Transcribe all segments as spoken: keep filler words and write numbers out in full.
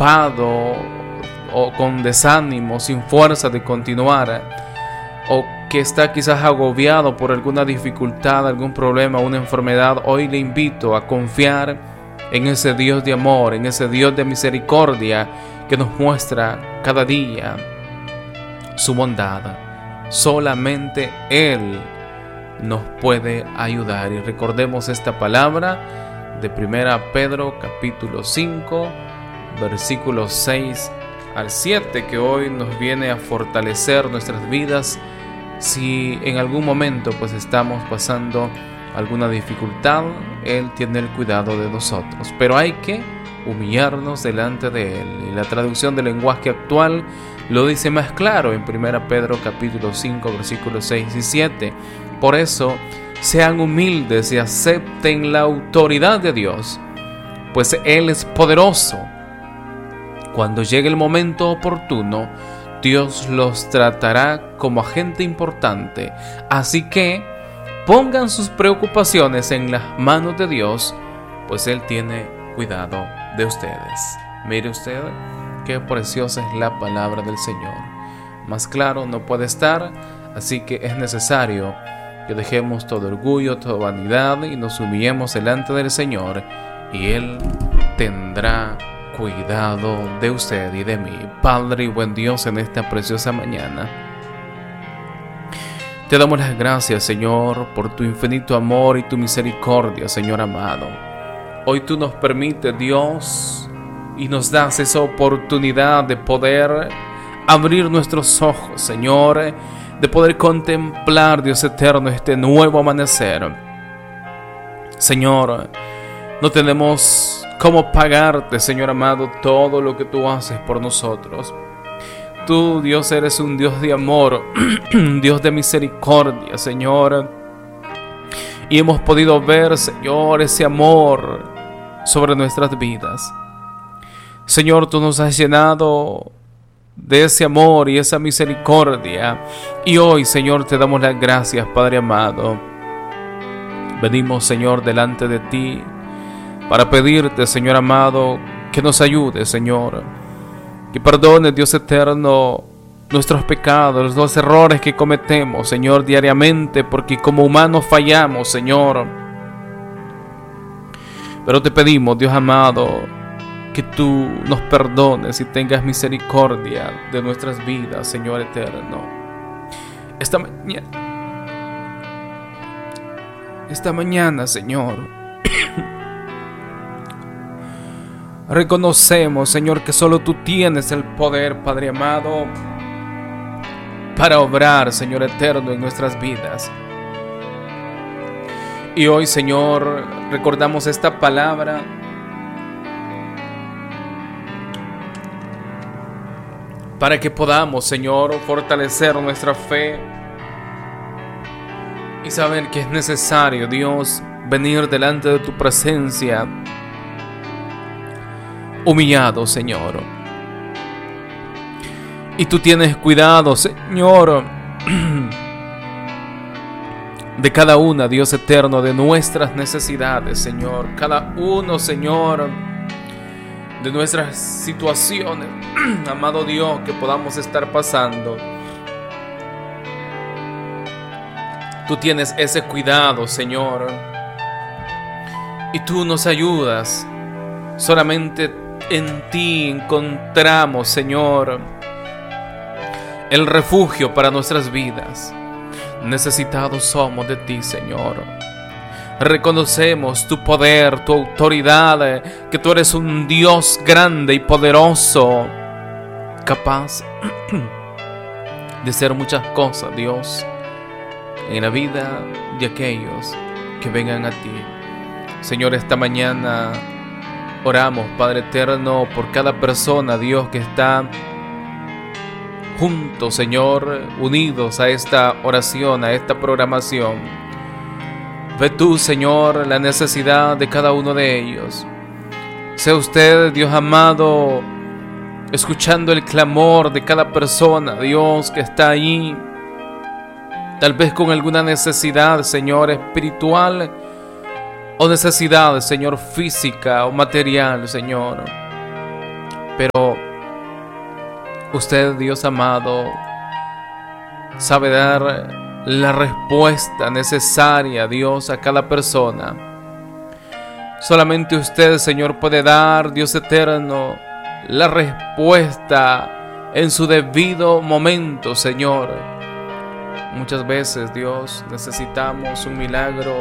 preocupado o con desánimo, sin fuerza de continuar, o que está quizás agobiado por alguna dificultad, algún problema, una enfermedad, hoy le invito a confiar en ese Dios de amor, en ese Dios de misericordia que nos muestra cada día su bondad. Solamente Él nos puede ayudar. Y recordemos esta palabra de primera Pedro capítulo cinco, versículos seis al siete, que hoy nos viene a fortalecer nuestras vidas si en algún momento pues estamos pasando alguna dificultad. Él tiene el cuidado de nosotros, pero hay que humillarnos delante de Él. Y la traducción del lenguaje actual lo dice más claro en primera Pedro capítulo cinco, versículos seis y siete. Por eso, sean humildes y acepten la autoridad de Dios, pues Él es poderoso. Cuando llegue el momento oportuno, Dios los tratará como agente importante. Así que pongan sus preocupaciones en las manos de Dios, pues Él tiene cuidado de ustedes. Mire usted qué preciosa es la palabra del Señor. Más claro no puede estar, así que es necesario que dejemos todo orgullo, toda vanidad y nos humillemos delante del Señor, y Él tendrá cuidado de usted y de mí. Padre y buen Dios, en esta preciosa mañana te damos las gracias, Señor, por tu infinito amor y tu misericordia, Señor amado. Hoy tú nos permites, Dios, y nos das esa oportunidad de poder abrir nuestros ojos, Señor, de poder contemplar, Dios eterno, este nuevo amanecer. Señor, no tenemos cómo pagarte, Señor amado, todo lo que tú haces por nosotros. Tú, Dios, eres un Dios de amor, un Dios de misericordia, Señor. Y hemos podido ver, Señor, ese amor sobre nuestras vidas. Señor, tú nos has llenado de ese amor y esa misericordia. Y hoy, Señor, te damos las gracias, Padre amado. Venimos, Señor, delante de ti para pedirte, Señor amado, que nos ayude, Señor, que perdone, Dios eterno, nuestros pecados, los errores que cometemos, Señor, diariamente, porque como humanos fallamos, Señor. Pero te pedimos, Dios amado, que tú nos perdones y tengas misericordia de nuestras vidas, Señor eterno. Esta mañana, esta mañana, Señor, reconocemos, Señor, que solo tú tienes el poder, Padre amado, para obrar, Señor eterno, en nuestras vidas. Y hoy, Señor, recordamos esta palabra para que podamos, Señor, fortalecer nuestra fe y saber que es necesario, Dios, venir delante de tu presencia humillado, Señor. Y tú tienes cuidado, Señor, de cada una, Dios eterno, de nuestras necesidades, Señor. Cada uno, Señor, de nuestras situaciones, amado Dios, que podamos estar pasando. Tú tienes ese cuidado, Señor. Y tú nos ayudas. Solamente en ti encontramos, Señor, el refugio para nuestras vidas. Necesitados somos de ti, Señor. Reconocemos tu poder, tu autoridad, que tú eres un Dios grande y poderoso, capaz de hacer muchas cosas, Dios, en la vida de aquellos que vengan a ti. Señor, esta mañana oramos, Padre eterno, por cada persona, Dios, que está juntos, Señor, unidos a esta oración, a esta programación. Ve tú, Señor, la necesidad de cada uno de ellos. Sea usted, Dios amado, escuchando el clamor de cada persona, Dios, que está ahí, tal vez con alguna necesidad, Señor, espiritual, o necesidad, Señor, física o material, Señor. pero usted, Dios amado, sabe dar la respuesta necesaria, Dios, a cada persona. Solamente usted, Señor, puede dar, Dios eterno, la respuesta en su debido momento, Señor. Muchas veces, Dios, necesitamos un milagro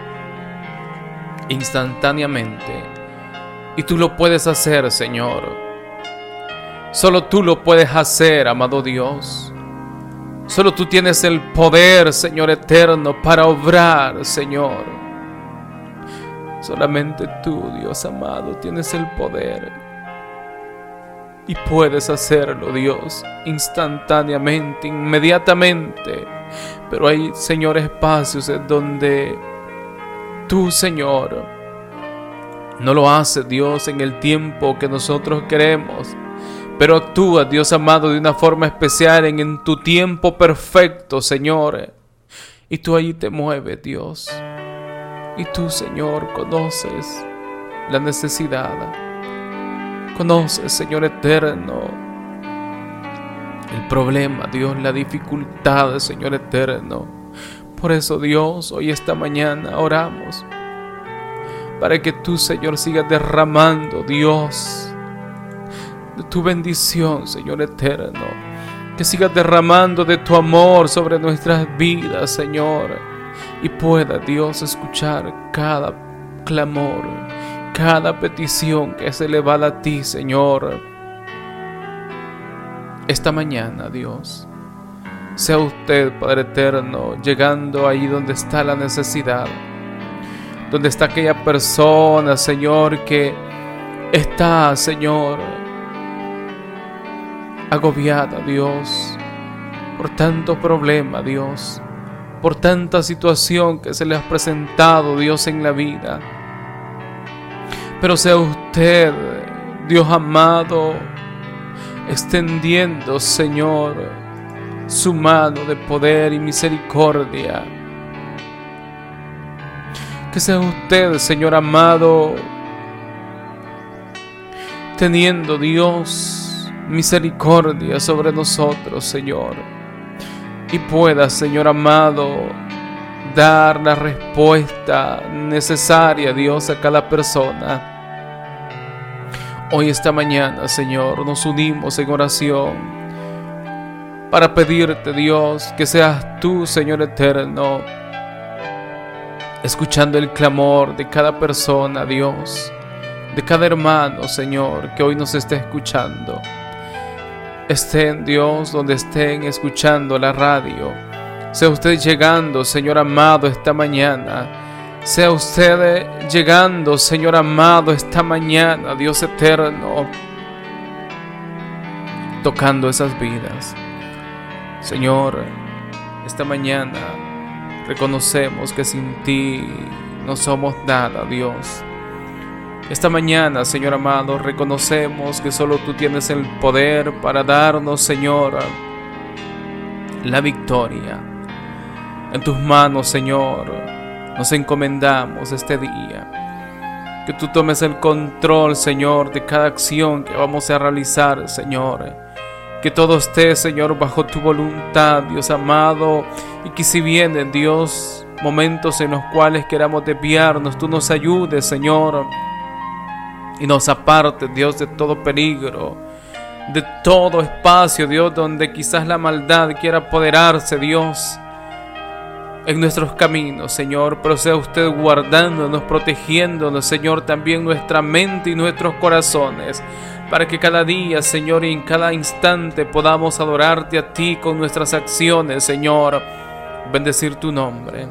instantáneamente, y tú lo puedes hacer, Señor. Solo tú lo puedes hacer, amado Dios. Solo tú tienes el poder, Señor eterno, para obrar, Señor. Solamente tú, Dios amado, tienes el poder. Y puedes hacerlo, Dios, instantáneamente, inmediatamente. Pero hay, Señor, espacios en donde tú, Señor, no lo haces, Dios, en el tiempo que nosotros queremos. Pero actúa, Dios amado, de una forma especial en, en tu tiempo perfecto, Señor. Y tú ahí te mueves, Dios. Y tú, Señor, conoces la necesidad. Conoces, Señor eterno, el problema, Dios, la dificultad, Señor eterno. Por eso, Dios, hoy esta mañana oramos para que tú, Señor, sigas derramando, Dios, de tu bendición, Señor eterno. Que sigas derramando de tu amor sobre nuestras vidas, Señor. Y pueda, Dios, escuchar cada clamor, cada petición que es elevada a ti, Señor. Esta mañana, Dios, sea usted, Padre eterno, llegando ahí donde está la necesidad, donde está aquella persona, Señor, que está, Señor, agobiada, Dios, por tanto problema, Dios, por tanta situación que se le ha presentado, Dios, en la vida. Pero sea usted, Dios amado, extendiendo, Señor, su mano de poder y misericordia. Que sea usted, Señor amado, teniendo, Dios, misericordia sobre nosotros, Señor. Y pueda, Señor amado, dar la respuesta necesaria, Dios, a cada persona. Hoy, esta mañana, Señor, nos unimos en oración para pedirte, Dios, que seas tú, Señor eterno, escuchando el clamor de cada persona, Dios, de cada hermano, Señor, que hoy nos esté escuchando. Estén, Dios, donde estén escuchando la radio. Sea usted llegando, Señor amado, esta mañana. Sea usted llegando, Señor amado, esta mañana, Dios eterno, tocando esas vidas. Señor, esta mañana reconocemos que sin ti no somos nada, Dios. Esta mañana, Señor amado, reconocemos que solo tú tienes el poder para darnos, Señor, la victoria. En tus manos, Señor, nos encomendamos este día. Que tú tomes el control, Señor, de cada acción que vamos a realizar, Señor. Que todo esté, Señor, bajo tu voluntad, Dios amado. Y que si vienen, Dios, momentos en los cuales queramos desviarnos, tú nos ayudes, Señor. Y nos aparte, Dios, de todo peligro, de todo espacio, Dios, donde quizás la maldad quiera apoderarse, Dios, en nuestros caminos, Señor. Pero sea usted guardándonos, protegiéndonos, Señor, también nuestra mente y nuestros corazones, para que cada día, Señor, y en cada instante podamos adorarte a ti con nuestras acciones, Señor. Bendecir tu nombre.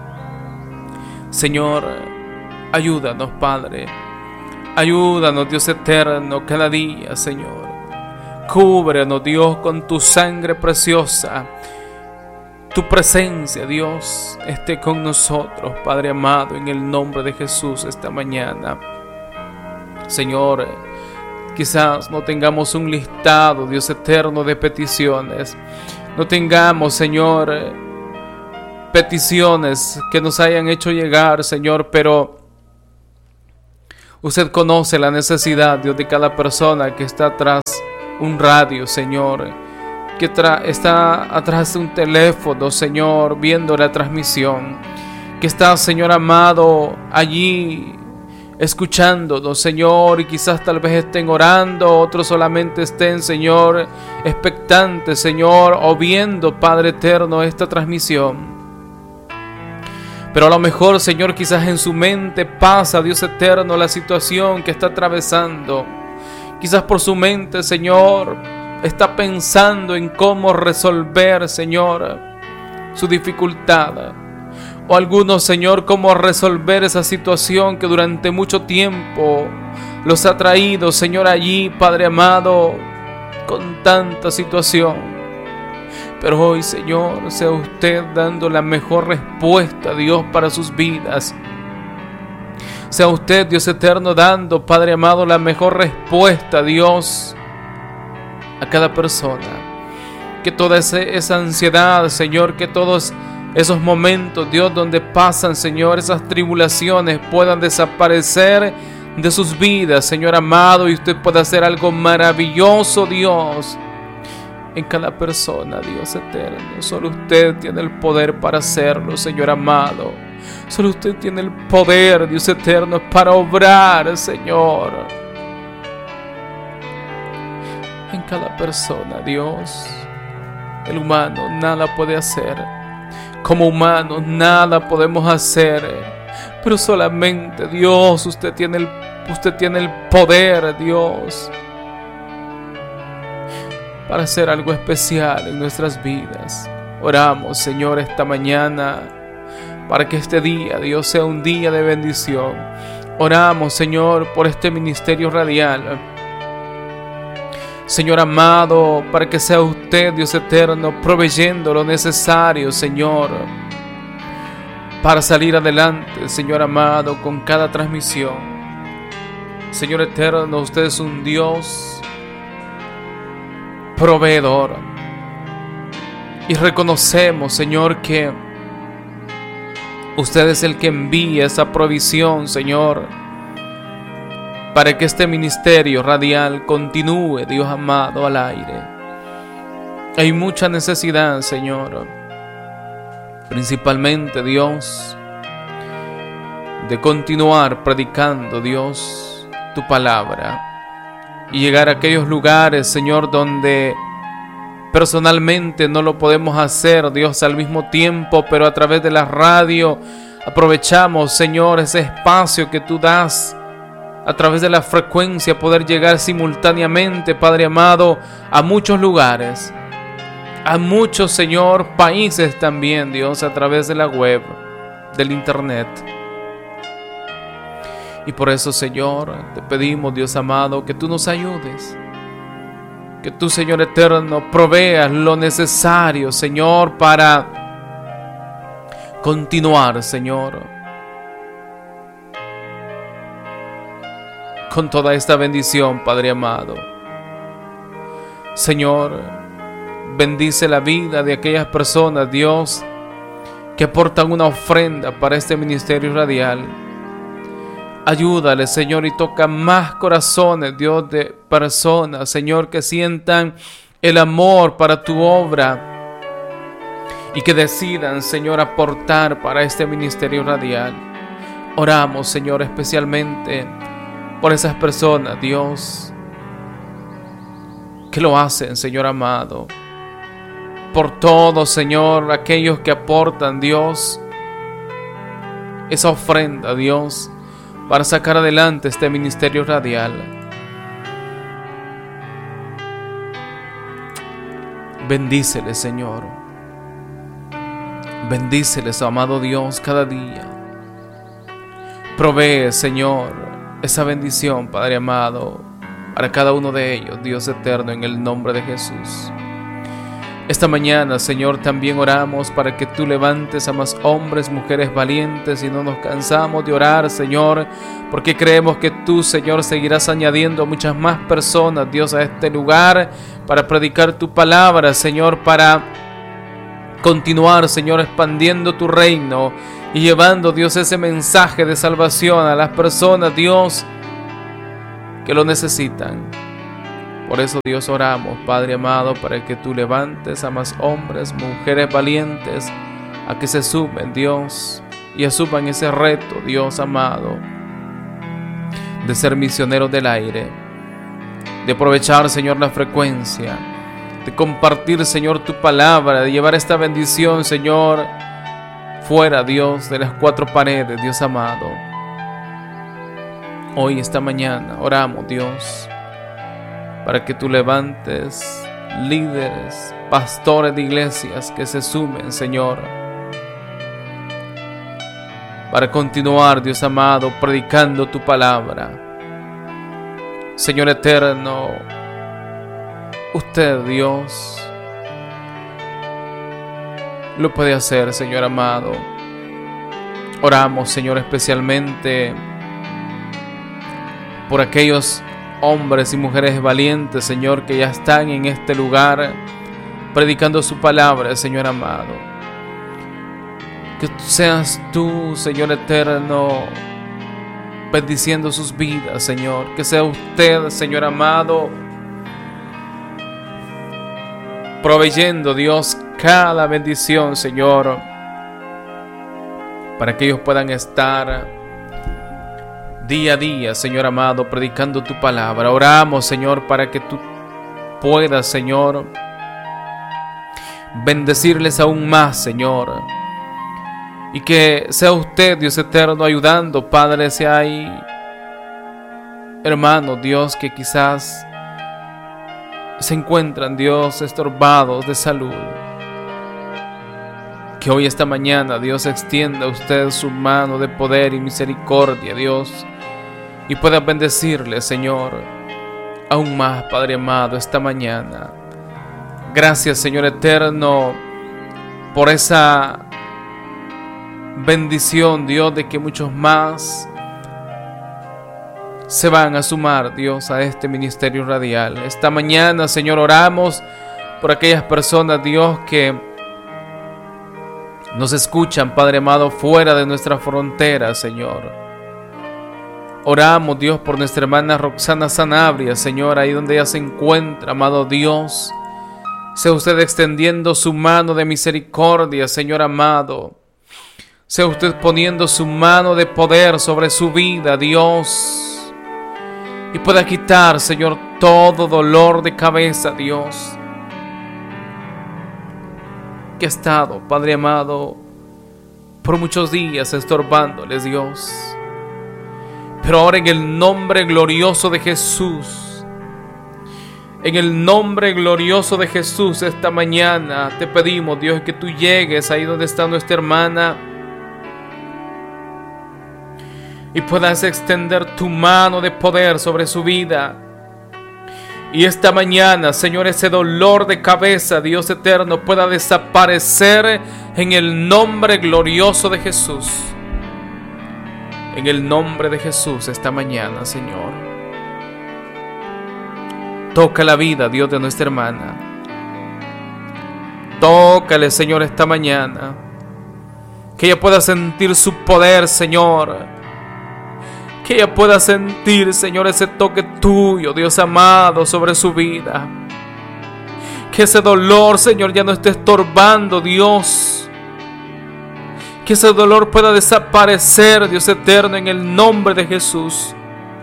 Señor, ayúdanos, Padre. Ayúdanos, Dios eterno, cada día, Señor. Cúbrenos, Dios, con tu sangre preciosa. Tu presencia, Dios, esté con nosotros, Padre amado, en el nombre de Jesús esta mañana. Señor, quizás no tengamos un listado, Dios eterno, de peticiones. No tengamos, Señor, peticiones que nos hayan hecho llegar, Señor, pero Usted conoce la necesidad, Dios, de cada persona que está atrás un radio, Señor, que está atrás de un teléfono, Señor, viendo la transmisión, que está, Señor amado, allí escuchándonos, Señor, y quizás tal vez estén orando, otros solamente estén, Señor, expectantes, Señor, o viendo, Padre eterno, esta transmisión. Pero a lo mejor, Señor, quizás en su mente pasa, Dios eterno, la situación que está atravesando. Quizás por su mente, Señor, está pensando en cómo resolver, Señor, su dificultad. O algunos, Señor, cómo resolver esa situación que durante mucho tiempo los ha traído, Señor, allí, Padre amado, con tanta situación. Pero hoy, Señor, sea usted dando la mejor respuesta, Dios, para sus vidas. Sea usted, Dios eterno, dando, Padre amado, la mejor respuesta, Dios, a cada persona. Que toda ese, esa ansiedad, Señor, que todos esos momentos, Dios, donde pasan, Señor, esas tribulaciones puedan desaparecer de sus vidas, Señor amado, y usted pueda hacer algo maravilloso, Dios, en cada persona, Dios eterno. Solo usted tiene el poder para hacerlo, Señor amado. Solo usted tiene el poder, Dios eterno, para obrar, Señor, en cada persona, Dios. El humano nada puede hacer. Como humanos nada podemos hacer. Pero solamente, Dios, usted tiene el, usted tiene el poder, Dios, para hacer algo especial en nuestras vidas. Oramos, Señor, esta mañana para que este día, Dios, sea un día de bendición. Oramos, Señor, por este ministerio radial. Señor amado, para que sea usted, Dios eterno, proveyendo lo necesario, Señor, para salir adelante, Señor amado, con cada transmisión. Señor eterno, usted es un Dios proveedor. Y reconocemos, Señor, que usted es el que envía esa provisión, Señor, para que este ministerio radial continúe, Dios amado, al aire. Hay mucha necesidad, Señor, principalmente, Dios, de continuar predicando, Dios, tu palabra y llegar a aquellos lugares, Señor, donde personalmente no lo podemos hacer, Dios, al mismo tiempo, pero a través de la radio aprovechamos, Señor, ese espacio que tú das a través de la frecuencia, poder llegar simultáneamente, Padre amado, a muchos lugares, a muchos, Señor, países también, Dios, a través de la web, del internet. Y por eso, Señor, te pedimos, Dios amado, que tú nos ayudes, que tú, Señor eterno, proveas lo necesario, Señor, para continuar, Señor, con toda esta bendición, Padre amado. Señor, bendice la vida de aquellas personas, Dios, que aportan una ofrenda para este ministerio radial. Ayúdale, Señor, y toca más corazones, Dios, de personas, Señor, que sientan el amor para tu obra y que decidan, Señor, aportar para este ministerio radial. Oramos, Señor, especialmente por esas personas, Dios, que lo hacen, Señor amado. Por todos, Señor, aquellos que aportan, Dios, esa ofrenda, Dios, para sacar adelante este ministerio radial. Bendíceles, Señor. Bendíceles, amado Dios, cada día. Provee, Señor, esa bendición, Padre amado, para cada uno de ellos, Dios eterno, en el nombre de Jesús. Esta mañana, Señor, también oramos para que tú levantes a más hombres, mujeres valientes, y no nos cansamos de orar, Señor, porque creemos que tú, Señor, seguirás añadiendo muchas más personas, Dios, a este lugar para predicar tu palabra, Señor, para continuar, Señor, expandiendo tu reino y llevando, Dios, ese mensaje de salvación a las personas, Dios, que lo necesitan. Por eso, Dios, oramos, Padre amado, para que tú levantes a más hombres, mujeres valientes, a que se sumen, Dios, y asuman ese reto, Dios amado, de ser misioneros del aire, de aprovechar, Señor, la frecuencia, de compartir, Señor, tu palabra, de llevar esta bendición, Señor, fuera, Dios, de las cuatro paredes, Dios amado. Hoy, esta mañana, oramos, Dios, para que tú levantes líderes, pastores de iglesias que se sumen, Señor, para continuar, Dios amado, predicando tu palabra. Señor eterno, usted, Dios, lo puede hacer, Señor amado. Oramos, Señor, especialmente por aquellos hombres y mujeres valientes, Señor, que ya están en este lugar predicando su palabra, Señor amado. Que seas tú, Señor eterno, bendiciendo sus vidas, Señor. Que sea usted, Señor amado, proveyendo, Dios, cada bendición, Señor, para que ellos puedan estar día a día, Señor amado, predicando tu palabra. Oramos, Señor, para que tú puedas, Señor, bendecirles aún más, Señor. Y que sea usted, Dios eterno, ayudando, Padre, si hay hermanos, Dios, que quizás se encuentran, Dios, estorbados de salud. Que hoy, esta mañana, Dios, extienda a usted su mano de poder y misericordia, Dios, y pueda bendecirle, Señor, aún más, Padre amado, esta mañana. Gracias, Señor eterno, por esa bendición, Dios, de que muchos más se van a sumar, Dios, a este ministerio radial. Esta mañana, Señor, oramos por aquellas personas, Dios, que nos escuchan, Padre amado, fuera de nuestra frontera, Señor. Oramos, Dios, por nuestra hermana Roxana Sanabria, Señor, ahí donde ella se encuentra, amado Dios. Sea usted extendiendo su mano de misericordia, Señor amado. Sea usted poniendo su mano de poder sobre su vida, Dios. Y pueda quitar, Señor, todo dolor de cabeza, Dios, que ha estado, Padre amado, por muchos días estorbándoles, Dios. Pero ahora, en el nombre glorioso de Jesús, en el nombre glorioso de Jesús, esta mañana te pedimos, Dios, que tú llegues ahí donde está nuestra hermana y puedas extender tu mano de poder sobre su vida. Y esta mañana, Señor, ese dolor de cabeza, Dios eterno, pueda desaparecer en el nombre glorioso de Jesús. En el nombre de Jesús, esta mañana, Señor, toca la vida, Dios, de nuestra hermana. Tócale, Señor, esta mañana, que ella pueda sentir su poder, Señor. Que ella pueda sentir, Señor, ese toque tuyo, Dios amado, sobre su vida. Que ese dolor, Señor, ya no esté estorbando, Dios. Que ese dolor pueda desaparecer, Dios eterno, en el nombre de Jesús.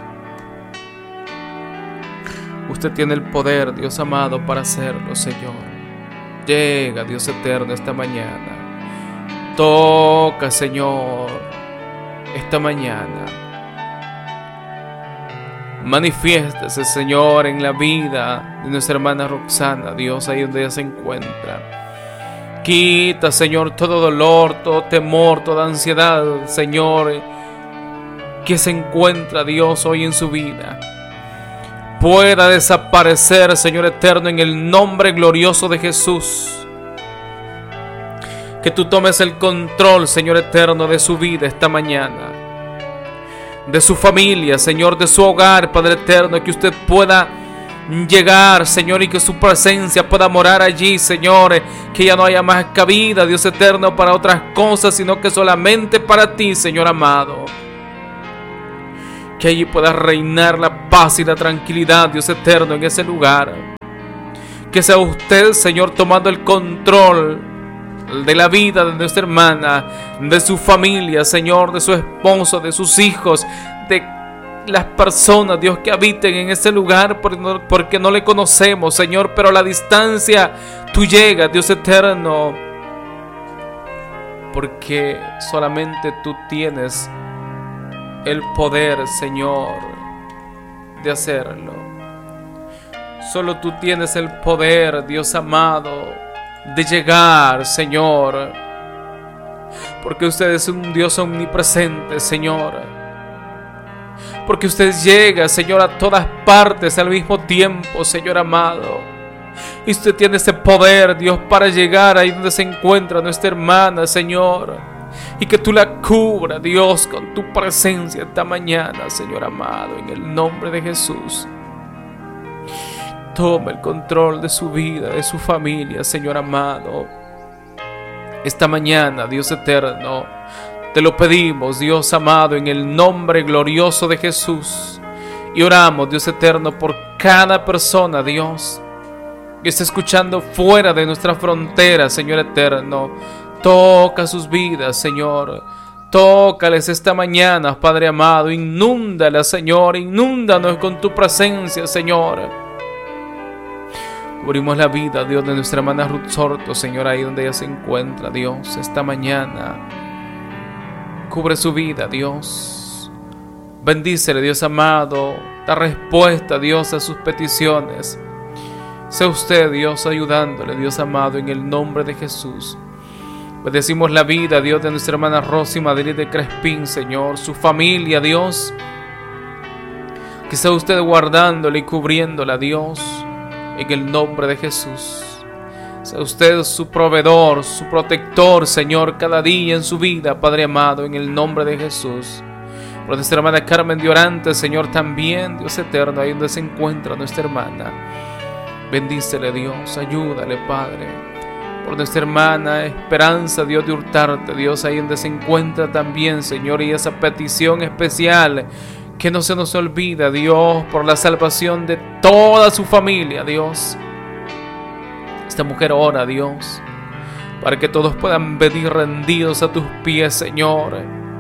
Usted tiene el poder, Dios amado, para hacerlo, Señor. Llega, Dios eterno, esta mañana. Toca, Señor, esta mañana. Manifiéstese, Señor, en la vida de nuestra hermana Roxana, Dios, ahí donde ella se encuentra. Quita, Señor, todo dolor, todo temor, toda ansiedad, Señor, que se encuentra, Dios, hoy en su vida. Pueda desaparecer, Señor eterno, en el nombre glorioso de Jesús. Que tú tomes el control, Señor eterno, de su vida esta mañana. De su familia, Señor, de su hogar, Padre eterno, que usted pueda llegar, Señor, y que su presencia pueda morar allí, Señor, que ya no haya más cabida, Dios eterno, para otras cosas, sino que solamente para ti, Señor amado. Que allí pueda reinar la paz y la tranquilidad, Dios eterno, en ese lugar. Que sea usted, Señor, tomando el control de la vida de nuestra hermana, de su familia, Señor, de su esposo, de sus hijos, de las personas, Dios, que habiten en ese lugar, porque no le conocemos, Señor, pero a la distancia tú llegas, Dios eterno, porque solamente tú tienes el poder, Señor, de hacerlo. Solo tú tienes el poder, Dios amado, de llegar, Señor, porque usted es un Dios omnipresente, Señor, porque usted llega, Señor, a todas partes al mismo tiempo, Señor amado, y usted tiene ese poder, Dios, para llegar ahí donde se encuentra nuestra hermana, Señor, y que tú la cubras, Dios, con tu presencia esta mañana, Señor amado, en el nombre de Jesús. Toma el control de su vida, de su familia, Señor amado. Esta mañana, Dios eterno, te lo pedimos, Dios amado, en el nombre glorioso de Jesús. Y oramos, Dios eterno, por cada persona, Dios, que está escuchando fuera de nuestra frontera, Señor eterno. Toca sus vidas, Señor. Tócales esta mañana, Padre amado. Inúndalas, Señor. Inúndanos con tu presencia, Señor. Cubrimos la vida, Dios, de nuestra hermana Ruth Sorto, Señor, ahí donde ella se encuentra, Dios, esta mañana. Cubre su vida, Dios. Bendícele, Dios amado. Da respuesta, Dios, a sus peticiones. Sea usted, Dios, ayudándole, Dios amado, en el nombre de Jesús. Bendecimos la vida, Dios, de nuestra hermana Rosy Madrid de Crespín, Señor, su familia, Dios. Que sea usted guardándola y cubriéndola, Dios, en el nombre de Jesús. Sea usted su proveedor, su protector, Señor, cada día en su vida, Padre amado, en el nombre de Jesús. Por nuestra hermana Carmen de Orantes, Señor, también, Dios eterno, ahí donde se encuentra nuestra hermana. Bendícele, Dios, ayúdale, Padre. Por nuestra hermana Esperanza, Dios de Hurtarte, Dios, ahí donde se encuentra también, Señor, y esa petición especial que no se nos olvida, Dios, por la salvación de toda su familia, Dios. Esta mujer ora, Dios, para que todos puedan venir rendidos a tus pies, Señor.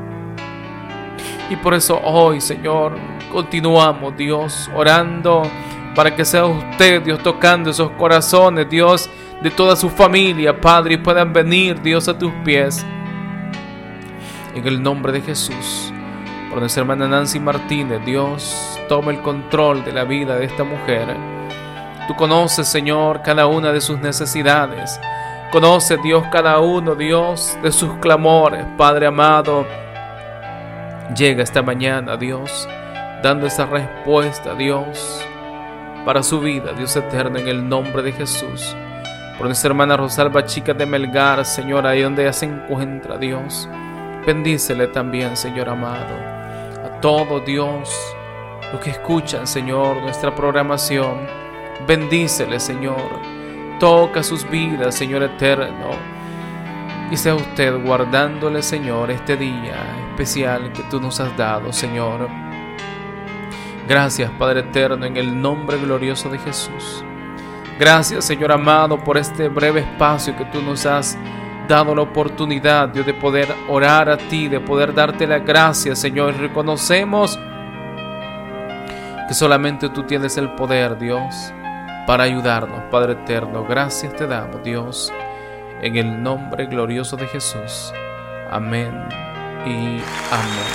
Y por eso hoy, Señor, continuamos, Dios, orando para que sea usted, Dios, tocando esos corazones, Dios, de toda su familia, Padre, y puedan venir, Dios, a tus pies. En el nombre de Jesús. Por nuestra hermana Nancy Martínez, Dios, toma el control de la vida de esta mujer. Tú conoces, Señor, cada una de sus necesidades. Conoce, Dios, cada uno, Dios, de sus clamores, Padre amado. Llega esta mañana, Dios, dando esa respuesta, Dios, para su vida, Dios eterno, en el nombre de Jesús. Por nuestra hermana Rosalba Chica de Melgar, Señor, ahí donde ella se encuentra, Dios. Bendícele también, Señor amado. A todos, Dios, los que escuchan, Señor, nuestra programación. Bendícele, Señor. Toca sus vidas, Señor eterno. Y sea usted guardándole, Señor, este día especial que tú nos has dado, Señor. Gracias, Padre eterno, en el nombre glorioso de Jesús. Gracias, Señor amado, por este breve espacio que tú nos has dado la oportunidad, Dios, de poder orar a ti, de poder darte la gracia, Señor. Reconocemos que solamente tú tienes el poder, Dios, para ayudarnos, Padre eterno. Gracias te damos, Dios, en el nombre glorioso de Jesús. Amén y amén.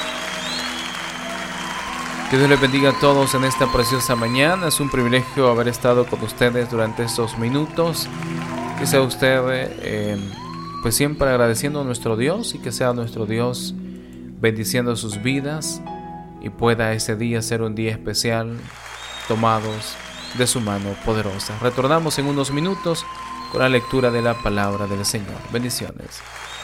Que Dios les bendiga a todos en esta preciosa mañana. Es un privilegio haber estado con ustedes durante estos minutos. Que sea usted eh, pues siempre agradeciendo a nuestro Dios, y que sea nuestro Dios bendiciendo sus vidas, y pueda ese día ser un día especial, tomados de su mano poderosa. Retornamos en unos minutos con la lectura de la palabra del Señor. Bendiciones.